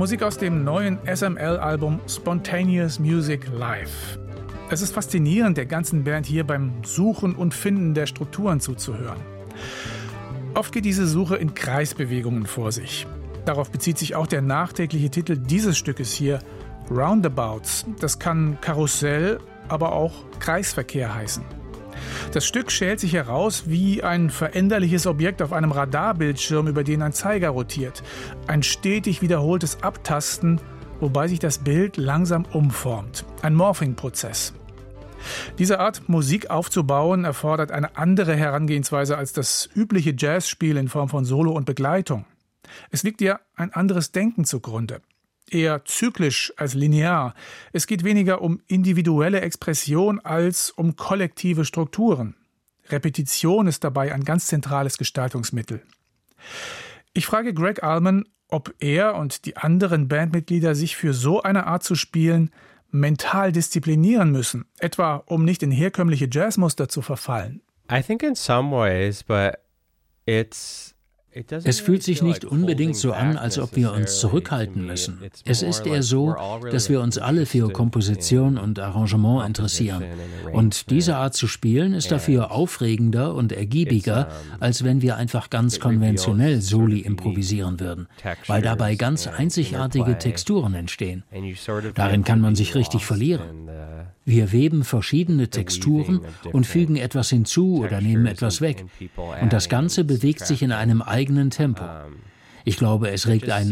Musik aus dem neuen SML-Album Spontaneous Music Live. Es ist faszinierend, der ganzen Band hier beim Suchen und Finden der Strukturen zuzuhören. Oft geht diese Suche in Kreisbewegungen vor sich. Darauf bezieht sich auch der nachträgliche Titel dieses Stückes hier, Roundabouts. Das kann Karussell, aber auch Kreisverkehr heißen. Das Stück schält sich heraus wie ein veränderliches Objekt auf einem Radarbildschirm, über den ein Zeiger rotiert. Ein stetig wiederholtes Abtasten, wobei sich das Bild langsam umformt. Ein Morphing-Prozess. Diese Art, Musik aufzubauen, erfordert eine andere Herangehensweise als das übliche Jazzspiel in Form von Solo und Begleitung. Es liegt ihr ein anderes Denken zugrunde. Eher zyklisch als linear. Es geht weniger um individuelle Expression als um kollektive Strukturen. Repetition ist dabei ein ganz zentrales Gestaltungsmittel. Ich frage Gregg Allman, ob er und die anderen Bandmitglieder sich für so eine Art zu spielen mental disziplinieren müssen, etwa um nicht in herkömmliche Jazzmuster zu verfallen. I think in some ways, but es fühlt sich nicht unbedingt so an, als ob wir uns zurückhalten müssen. Es ist eher so, dass wir uns alle für Komposition und Arrangement interessieren. Und diese Art zu spielen ist dafür aufregender und ergiebiger, als wenn wir einfach ganz konventionell Soli improvisieren würden, weil dabei ganz einzigartige Texturen entstehen. Darin kann man sich richtig verlieren. Wir weben verschiedene Texturen und fügen etwas hinzu oder nehmen etwas weg. Und das Ganze bewegt sich in einem eigenen Tempo. Ich glaube, es regt einen